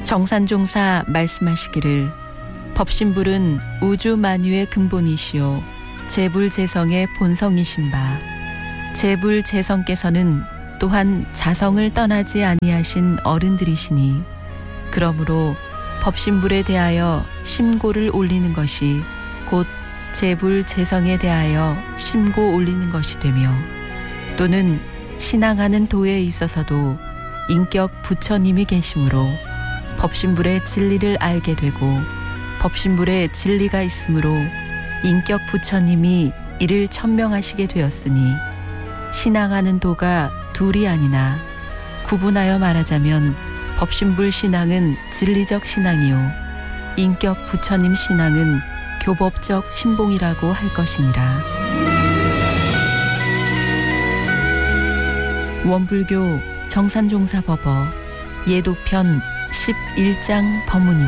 정산종사 말씀하시기를 법신불은 우주 만유의 근본이시요 재불재성의 본성이신 바 재불재성께서는 또한 자성을 떠나지 아니하신 어른들이시니 그러므로 법신불에 대하여 심고를 올리는 것이 곧 재불재성에 대하여 심고 올리는 것이 되며 또는 신앙하는 도에 있어서도 인격 부처님이 계시므로 법신불의 진리를 알게 되고 법신불에 진리가 있으므로 인격 부처님이 이를 천명하시게 되었으니 신앙하는 도가 둘이 아니나 구분하여 말하자면 법신불 신앙은 진리적 신앙이요 인격 부처님 신앙은 교법적 신봉이라고 할 것이니라. 원불교 정산종사법어 예도편 11장 법문입니다.